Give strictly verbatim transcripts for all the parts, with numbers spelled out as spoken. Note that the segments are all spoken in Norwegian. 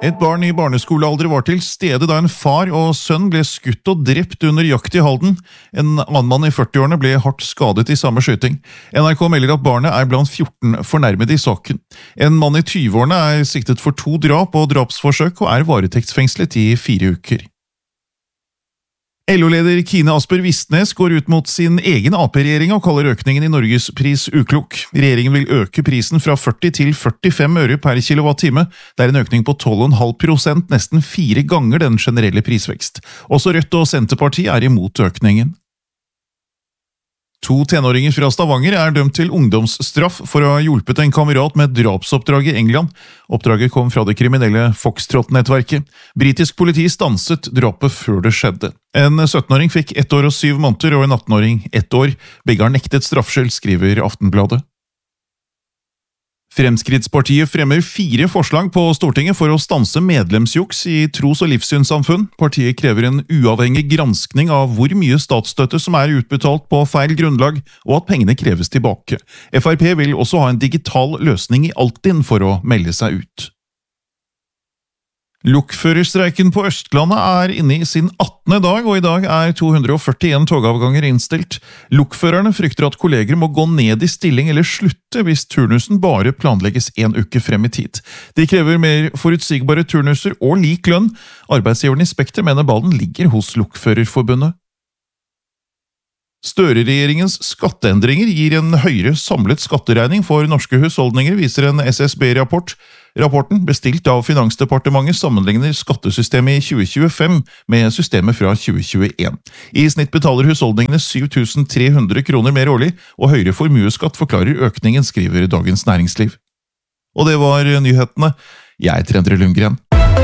Et barn i barneskolealder var til stede da en far og sønn ble skutt og drept under jakt i Halden. En annen mann i førtiårene ble hardt skadet i samme skyting. N R K melder at barnet er blant fjorten fornærmede i saken. En mann i tyveårene er siktet for to drap og drapsforsøk og er varetektsfengslet i fire uker. L O-leder Kine Asper Vistnes går ut mot sin egen A P-regjering og kaller økningen i Norges pris uklok. Regjeringen vil øke prisen fra førti til førtifem øre per kilowattime. Det er en økning på tolv komma fem prosent, nesten fire ganger den generelle prisvekst. Også Rødt og Senterpartiet er imot økningen. To tenåringer fra Stavanger er dømt til ungdomsstraff for å ha hjulpet en kamerat med drapsoppdrag i England. Oppdraget kom fra det kriminelle Foxtrot-nettverket. Britisk politi stanset drapet før det skjedde. En syttenåring fikk ett år og syv måneder, og en attenåring ett år. Begge har nektet straffskyld, skriver Aftenbladet. Fremskrittspartiet fremmer fire forslag på Stortinget for å stanse medlemsjuks i tros- og livssynssamfunn. Partiet krever en uavhengig granskning av hvor mye statsstøtte som er utbetalt på feil grunnlag, og at pengene kreves tilbake. F R P vil også ha en digital løsning i Altinn for å melde seg ut. Lokførerstreiken på Østlandet er inne i sin attende dag, og i dag er to hundre og førtien togavganger innstilt. Lokførerne frykter at kolleger må gå ned i stilling eller slutte hvis turnusen bare planlegges en uke frem i tid. De krever mer forutsigbare turnuser og lik lønn. Arbeidsgiveren i Spekter mener ballen ligger hos Lokførerforbundet. Støre-regjeringens skatteendringer gir en høyere samlet skatteregning for norske husholdninger, viser en S S B-rapport. Rapporten, bestilt av Finansdepartementet, sammenligner skattesystemet i tjue tjuefem med systemet fra tjue tjueen. I snitt betaler husholdningene syv tusen tre hundre kroner mer årlig, og høyere formueskatt forklarer økningen, skriver Dagens Næringsliv. Og det var nyhetene. Jeg heter Endre Lundgren.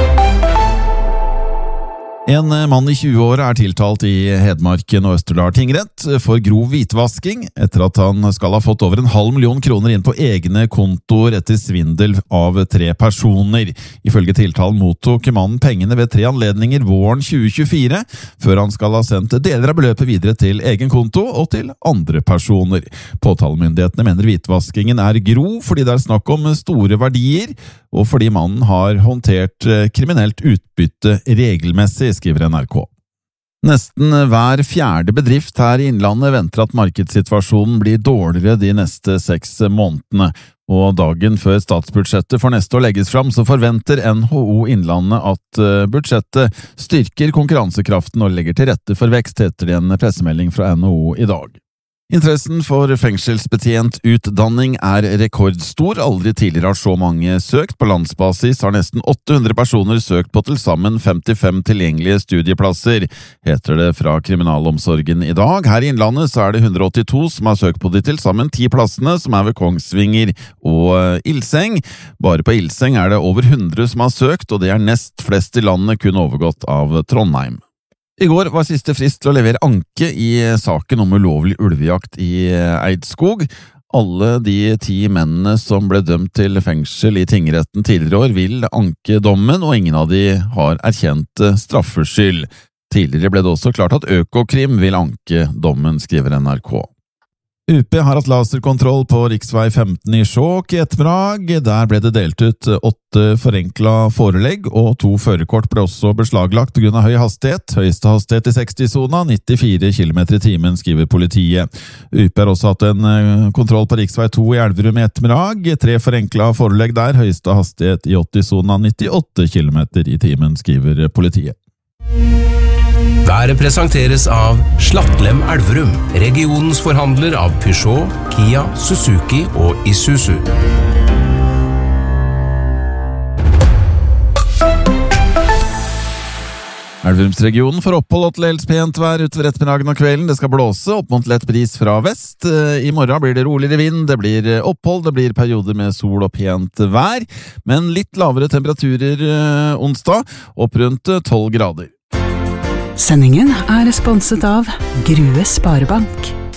En mann i tjue-åra er tiltalt i Hedmarken og Østerdal tingrett for grov hvitvasking etter at han skal ha fått over en halv million kroner inn på egne kontoer etter svindel av tre personer. Ifølge tiltalen mottok mannen pengene ved tre anledninger våren tjue tjuefire, før han skal ha sendt deler av beløpet videre til egen konto og til andre personer. Påtalemyndighetene mener hvitvaskingen er grov fordi det er snakk om store verdier, og fordi mannen har håndtert kriminelt utbytte regelmessig, skriver N R K. Nesten hver fjerde bedrift her i Innlandet venter at markedssituasjonen blir dårligere de neste seks månedene, og dagen før statsbudsjettet for neste år legges fram, så forventer N H O Innlandet at budsjettet styrker konkurransekraften og legger til rette for vekst, heter det en pressemelding fra N H O i dag. Interessen for fengselsbetjent utdanning er rekordstor. Aldri tidligere har så mange søkt. På landsbasis har nesten åtte hundre personer søkt på til sammen femtifem tilgjengelige studieplasser, heter det fra Kriminalomsorgen i dag. Her i Innlandet så er det hundre og åttito som har søkt på de til sammen ti plassene, som er ved Kongsvinger og Ilseng. Bare på Ilseng er det over hundre som har søkt, og det er nest flest i landet, kun overgått av Trondheim. I går var siste frist til å levere anke i saken om ulovlig ulvejakt i Eidskog. Alle de ti mennene som ble dømt til fengsel i tingretten tidligere år vil anke dommen, og ingen av de har erkjent straffskyld. Tidligere ble det også klart at Økokrim vil anke dommen, skriver N R K. U P har hatt laserkontroll på riksvei femten i Skjåk i ettermiddag. Der ble det delt ut åtte forenkla forelegg, og to førerkort ble også beslaglagt på grunn av høy hastighet. Høyeste hastighet i seksti-sona, nittifire kilometer i timen, skriver politiet. U P har også hatt en kontroll på riksvei to i Elverum i ettermiddag. Tre forenkla forelegg der, høyeste hastighet i åtti-sona, nittiåtte kilometer i timen, skriver politiet. Været presenteres av Slattlem Elverum, regionens forhandler av Peugeot, Kia, Suzuki og Isuzu. Elverumsregionen får opphold og til helst pent vær utover ettermiddagen og kvelden. Det skal blåse opp mot lett bris fra vest. I morgen blir det roligere vind, det blir opphold, det blir perioder med sol og pent vær, men litt lavere temperaturer onsdag, opp rundt tolv grader. Sendingen er sponset av Grue Sparebank.